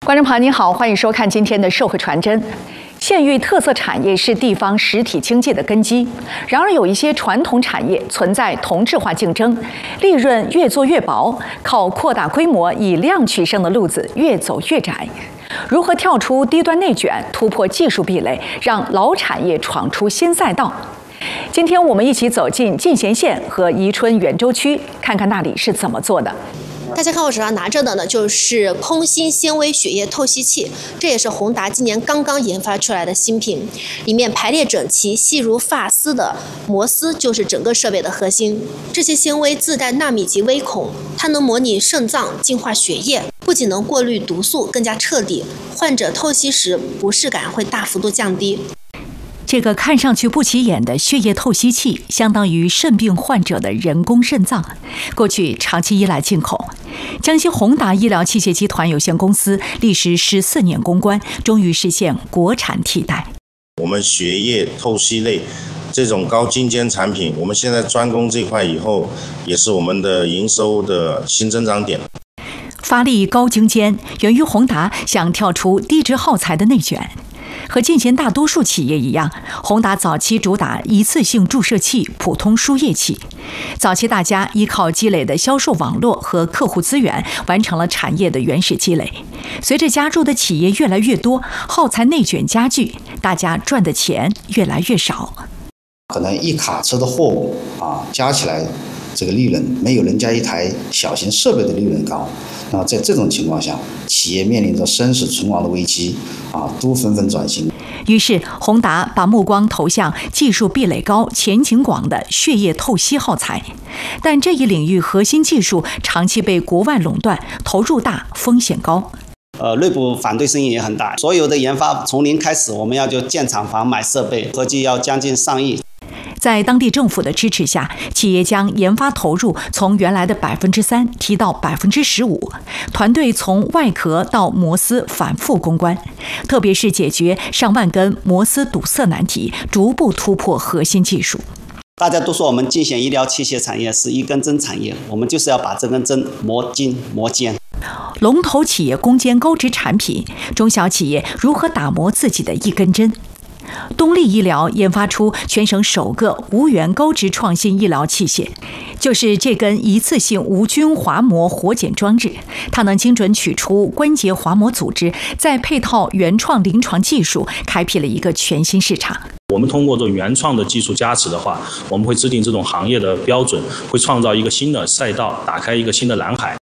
观众朋友您好，欢迎收看今天的《授课传真》。县域特色产业是地方实体经济的根基，然而有一些传统产业存在同质化竞争，利润越做越薄，靠扩大规模以量取胜的路子越走越窄。如何跳出低端内卷，突破技术壁垒，让老产业闯出新赛道？今天我们一起走进进贤县和宜春元州区，看看那里是怎么做的。 大家看我手上拿着的呢，就是空心纤维血液透析器，这也是宏达今年刚刚研发出来的新品。里面排列整齐、细如发丝的膜丝就是整个设备的核心。这些纤维自带纳米级微孔，它能模拟肾脏净化血液，不仅能过滤毒素更加彻底，患者透析时不适感会大幅度降低。 这个看上去不起眼的血液透析器，相当于肾病患者的人工肾脏，过去长期依赖进口。江西宏达医疗器械集团有限公司历时14年攻关，终于实现国产替代。 我们血液透析类这种高精尖产品，我们现在专攻这块以后，也是我们的营收的新增长点。 发力高精尖，源于宏达想跳出低值耗材的内卷。和进贤大多数企业一样，宏达早期主打一次性注射器、普通输液器。早期大家依靠积累的销售网络和客户资源，完成了产业的原始积累。随着加入的企业越来越多，耗材内卷加剧，大家赚的钱越来越少。 可能一卡车的货物加起来这个利润没有人家一台小型设备的利润高。那在这种情况下，企业面临着生死存亡的危机都纷纷转型。 于是宏达把目光投向技术壁垒高、前景广的血液透析耗材，但这一领域核心技术长期被国外垄断，投入大，风险高。 内部反对声音也很大，所有的研发从零开始，我们要就建厂房、买设备，合计要将近上亿。 在当地政府的支持下，企业将研发投入从原来的3%提到15%，团队从外壳到膜丝反复攻关，特别是解决上万根膜丝堵塞难题，逐步突破核心技术。 大家都说我们进贤医疗器械产业是一根针产业，我们就是要把这根针磨精磨尖。 龙头企业攻坚高值产品，中小企业如何打磨自己的一根针？东丽医疗研发出全省首个无源高值创新医疗器械，就是这根一次性无菌滑膜活检装置。它能精准取出关节滑膜组织，再配套原创临床技术，开辟了一个全新市场。 我们通过这种原创的技术加持的话，我们会制定这种行业的标准，会创造一个新的赛道，打开一个新的蓝海。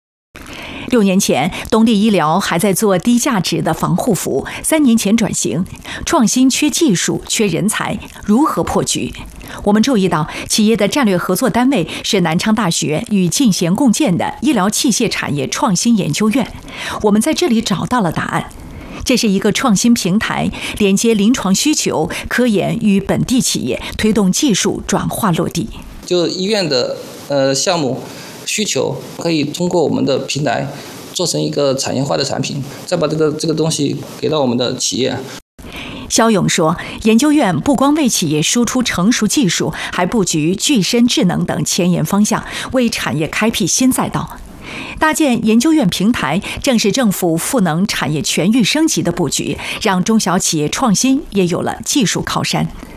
6年前，东丽医疗还在做低价值的防护服，3年前转型，创新缺技术、缺人才，如何破局？我们注意到，企业的战略合作单位是南昌大学与进贤共建的医疗器械产业创新研究院。我们在这里找到了答案。这是一个创新平台，连接临床需求、科研与本地企业，推动技术转化落地。 就医院的项目需求，可以通过我们的平台做成一个产业化的产品，再把这个东西给到我们的企业。 肖勇说，研究院不光为企业输出成熟技术，还布局具身智能等前沿方向，为产业开辟新赛道。搭建研究院平台，正是政府赋能产业全域升级的布局，让中小企业创新也有了技术靠山。